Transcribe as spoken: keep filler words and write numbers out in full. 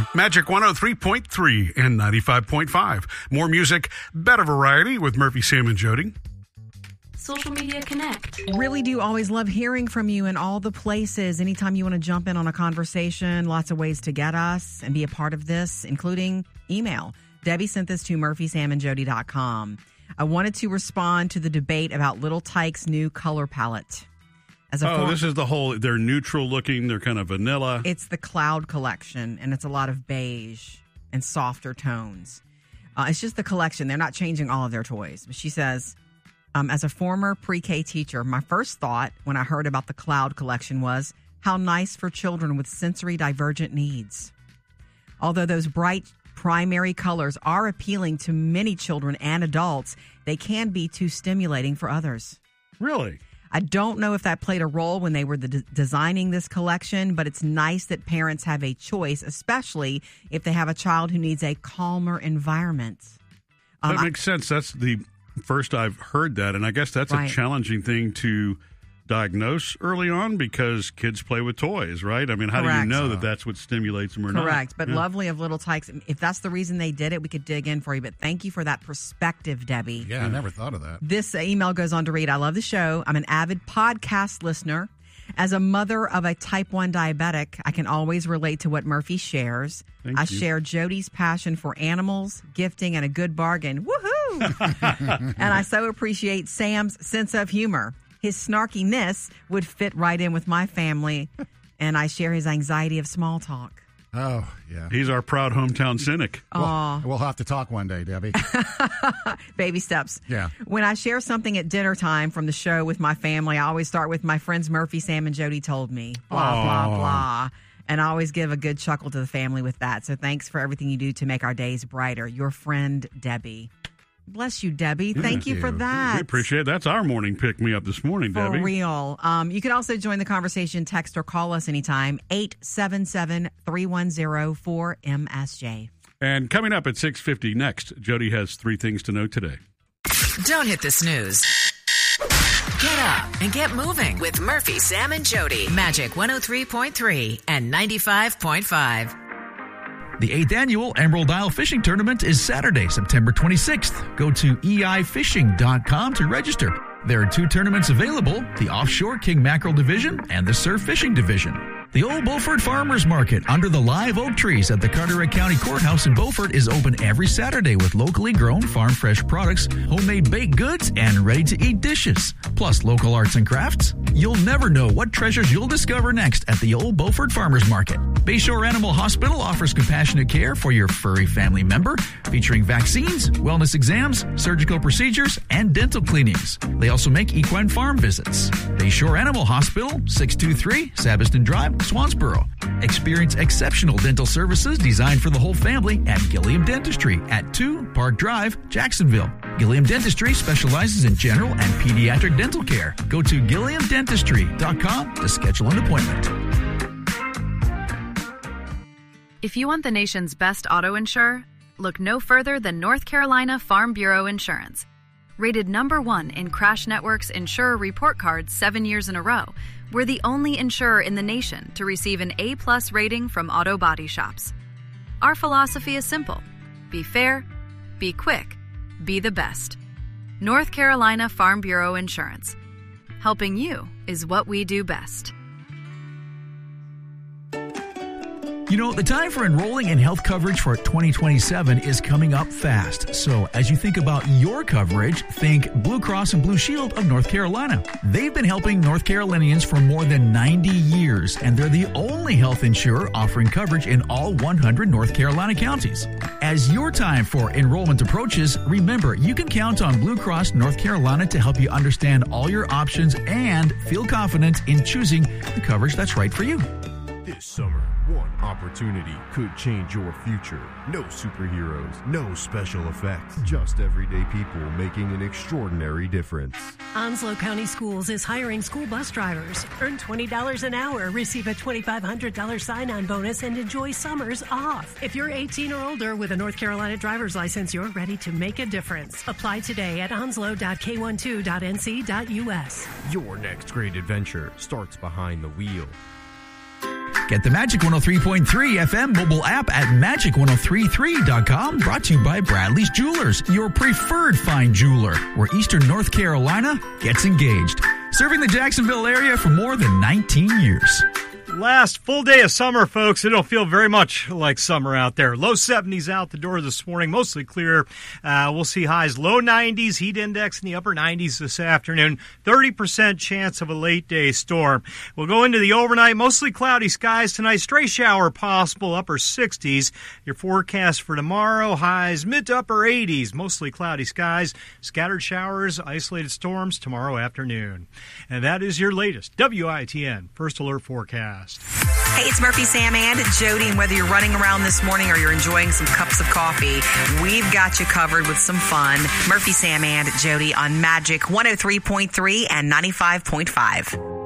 Magic one oh three point three and ninety-five point five. More music, better variety with Murphy, Sam, and Jody. Social Media Connect. Really do always love hearing from you in all the places. Anytime you want to jump in on a conversation, lots of ways to get us and be a part of this, including email. Debbie sent this to murphy sam and jody dot com. I wanted to respond to the debate about Little Tike's new color palette. As a oh, form- this is the whole, they're neutral looking, they're kind of vanilla. It's the Cloud collection, and it's a lot of beige and softer tones. Uh, it's just the collection. They're not changing all of their toys. But she says, um, as a former pre-K teacher, my first thought when I heard about the Cloud collection was, how nice for children with sensory divergent needs. Although those bright primary colors are appealing to many children and adults, they can be too stimulating for others. Really? I don't know if that played a role when they were the de- designing this collection, but it's nice that parents have a choice, especially if they have a child who needs a calmer environment. Um, that makes sense. That's the first I've heard that, and I guess that's Right. a challenging thing to diagnose early on because kids play with toys, right? I mean, how Correct. do you know that that's what stimulates them or not? Correct. But Yeah. lovely of Little Tykes. If that's the reason they did it, we could dig in for you. But thank you for that perspective, Debbie. Yeah, I never thought of that. This email goes on to read, I love the show. I'm an avid podcast listener. As a mother of a type one diabetic, I can always relate to what Murphy shares. Thank I you. share Jody's passion for animals, gifting, and a good bargain. Woohoo! And I so appreciate Sam's sense of humor. His snarkiness would fit right in with my family, and I share his anxiety of small talk. Oh, yeah. He's our proud hometown cynic. Aw. We'll have to talk one day, Debbie. Baby steps. Yeah. When I share something at dinner time from the show with my family, I always start with my friends Murphy, Sam, and Jody told me. Blah, blah, blah. And I always give a good chuckle to the family with that. So thanks for everything you do to make our days brighter. Your friend, Debbie. Bless you, Debbie. Thank you for that. We appreciate it. That's our morning pick-me-up this morning, For Debbie. real. Um, you can also join the conversation, text or call us anytime, eight seven seven, three one zero, four M S J. And coming up at six fifty next, Jody has three things to know today. Don't hit the snooze. Get up and get moving with Murphy, Sam, and Jody. Magic one oh three point three and ninety-five point five. The eighth Annual Emerald Isle Fishing Tournament is Saturday, September twenty-sixth. Go to e i fishing dot com to register. There are two tournaments available, the Offshore King Mackerel Division and the Surf Fishing Division. The Old Beaufort Farmers Market under the live oak trees at the Carteret County Courthouse in Beaufort is open every Saturday with locally grown farm fresh products, homemade baked goods, and ready-to-eat dishes, plus local arts and crafts. You'll never know what treasures you'll discover next at the Old Beaufort Farmers Market. Bayshore Animal Hospital offers compassionate care for your furry family member, featuring vaccines, wellness exams, surgical procedures, and dental cleanings. They also make equine farm visits. Bayshore Animal Hospital, six two three Sabiston Drive, Swansboro. Experience exceptional dental services designed for the whole family at Gilliam Dentistry at two Park Drive, Jacksonville. Gilliam Dentistry specializes in general and pediatric dental care. Go to gilliam dentistry dot com to schedule an appointment. If you want the nation's best auto insurer, look no further than North Carolina Farm Bureau Insurance. Rated number one in Crash Network's Insurer Report Card seven years in a row, we're the only insurer in the nation to receive an A-plus rating from auto body shops. Our philosophy is simple. Be fair, be quick, be the best. North Carolina Farm Bureau Insurance. Helping you is what we do best. You know, the time for enrolling in health coverage for twenty twenty-seven is coming up fast. So as you think about your coverage, think Blue Cross and Blue Shield of North Carolina. They've been helping North Carolinians for more than ninety years, and they're the only health insurer offering coverage in all one hundred North Carolina counties. As your time for enrollment approaches, remember you can count on Blue Cross North Carolina to help you understand all your options and feel confident in choosing the coverage that's right for you. This summer, one opportunity could change your future. No superheroes, no special effects, just everyday people making an extraordinary difference. Onslow County Schools is hiring school bus drivers. Earn twenty dollars an hour, receive a twenty-five hundred dollars sign-on bonus, and enjoy summers off. If you're eighteen or older with a North Carolina driver's license, you're ready to make a difference. Apply today at onslow dot k twelve dot n c dot u s. Your next great adventure starts behind the wheel. Get the Magic one oh three point three F M mobile app at magic ten thirty-three dot com. Brought to you by Bradley's Jewelers, your preferred fine jeweler, where Eastern North Carolina gets engaged. Serving the Jacksonville area for more than nineteen years. Last full day of summer, folks. It'll feel very much like summer out there. Low seventies out the door this morning, mostly clear. Uh, we'll see highs low nineties, heat index in the upper nineties this afternoon. thirty percent chance of a late day storm. We'll go into the overnight, mostly cloudy skies tonight. Stray shower possible, upper sixties. Your forecast for tomorrow, highs mid to upper eighties, mostly cloudy skies. Scattered showers, isolated storms tomorrow afternoon. And that is your latest W I T N First Alert Forecast. Hey, it's Murphy, Sam, and Jody, and whether you're running around this morning or you're enjoying some cups of coffee, we've got you covered with some fun. Murphy, Sam, and Jody on Magic one oh three point three and ninety-five point five.